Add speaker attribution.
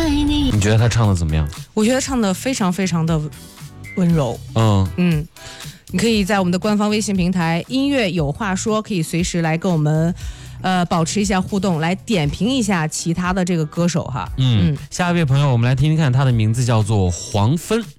Speaker 1: 你觉得他唱的怎么样？
Speaker 2: 我觉得唱的非常非常的温柔。你可以在我们的官方微信平台音乐有话说，可以随时来跟我们保持一下互动，来点评一下其他的这个歌手哈。
Speaker 1: 下一位朋友，我们来听听看，他的名字叫做黄芬。